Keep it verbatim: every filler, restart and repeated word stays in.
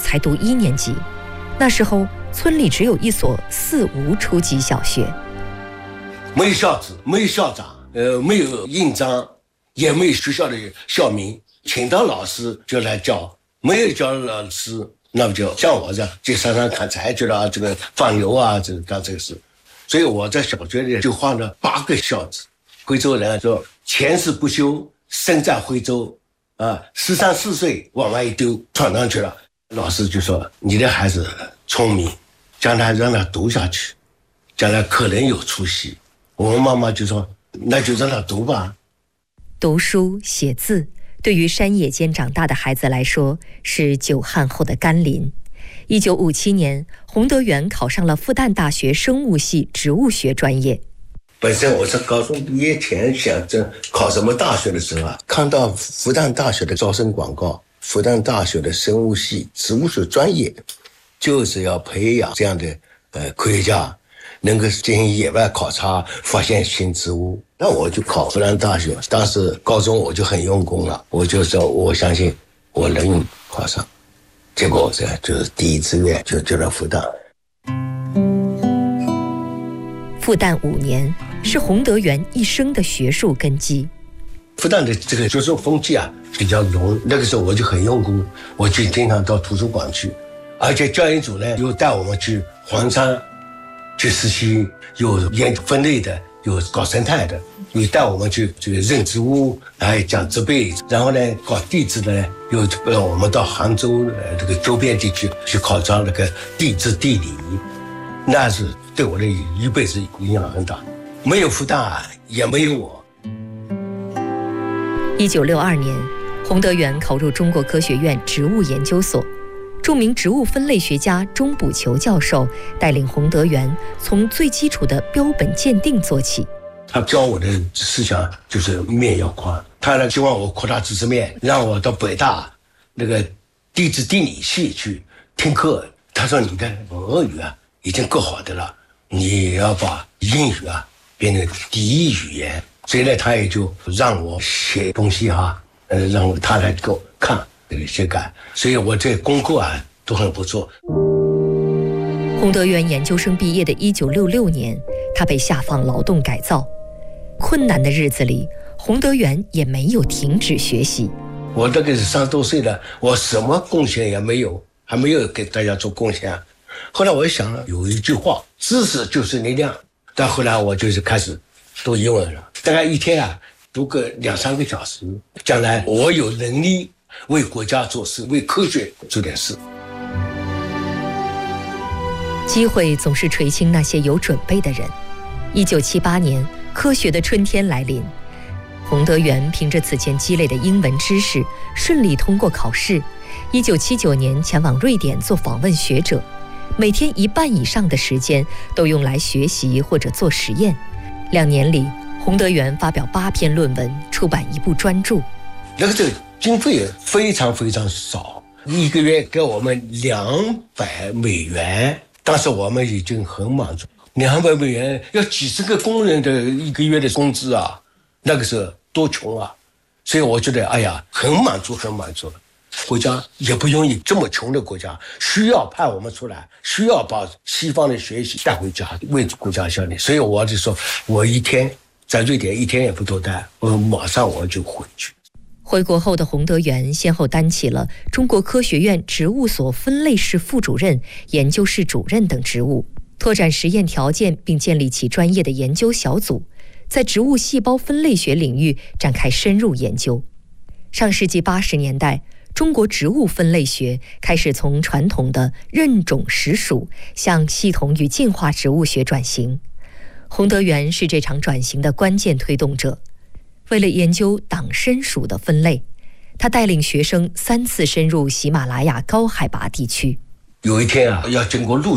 才读一年级，那时候村里只有一所四无初级小学， 没有校址，没有校长，呃，没有印章，也没有学校的校名，请到老师就来教，没有教老师，那么就像我这样就上山砍柴去了，这个放牛啊，这个干这个事。所以我在小学里就画了八个孝子。徽州人说前世不修，身在徽州啊，十三四岁往外一丢，闯上去了。老师就说你的孩子聪明，将来让他读下去，将来可能有出息。我们妈妈就说那就让他读吧。 读书写字对于山野间长大的孩子来说是久旱后的甘霖。一九五七年，洪德元考上了复旦大学生物系植物学专业。 本身我是高中毕业前想着考什么大学的时候啊，看到复旦大学的招生广告，复旦大学的生物系植物学专业就是要培养这样的呃科学家，能够进行野外考察，发现新植物。那我就考复旦大学，当时高中我就很用功了，我就说我相信我能考上。结果这就是第一志愿就就到复旦。 复旦五年是洪德元一生的学术根基。 复旦的这个学术风气啊比较浓，那个时候我就很用功，我就经常到图书馆去，而且教研组呢又带我们去黄山去实习，有研究分类的，有搞生态的，又带我们去这个认植物，还讲植被，然后呢搞地质的呢，又让我们到杭州呃这个周边地区去考察那个地质地理，那是对我的一辈子影响很大。没有复旦也没有我。 一九六二年，洪德元考入中国科学院植物研究所，著名植物分类学家钟补球教授带领洪德元从最基础的标本鉴定做起。 他教我的思想就是面要宽，他呢希望我扩大知识面，让我到北大那个地质地理系去听课。他说你的俄语啊已经够好的了，你要把英语啊变成第一语言。所以呢他也就让我写东西哈，呃，让他来给我看这个写改，所以我这功课啊都很不错。 洪德元研究生毕业的一九六六年，他被下放劳动改造。困难的日子里，洪德元也没有停止学习。 我这个是三十多岁了，我什么贡献也没有，还没有给大家做贡献。后来我想了，有一句话，知识就是力量。但后来我就是开始读英文了，大概一天啊读个两三个小时，将来我有能力为国家做事，为科学做点事。 机会总是垂青那些有准备的人。一九七八年，科学的春天来临，洪德元凭着此前积累的英文知识，顺利通过考试。一九七九年前往瑞典做访问学者，每天一半以上的时间都用来学习或者做实验。两年里，洪德元发表八篇论文，出版一部专著。 那个这个经费非常非常少，一个月给我们两百美元，当时我们已经很满足。两百美元要几十个工人的一个月的工资啊，那个时候多穷啊！所以我觉得，哎呀，很满足，很满足。国家也不容易，这么穷的国家需要派我们出来，需要把西方的学习带回家，为国家效力。所以我就说，我一天在瑞典一天也不多待，我马上我就回去。 回国后的洪德元先后担起了中国科学院植物所分类室副主任、研究室主任等职务，拓展实验条件，并建立起专业的研究小组，在植物细胞分类学领域展开深入研究。上世纪八十年代，中国植物分类学开始从传统的认种识属向系统与进化植物学转型。洪德元是这场转型的关键推动者。为了研究党参属的分类，他带领学生三次深入喜马拉雅高海拔地区。 有一天啊，要经过路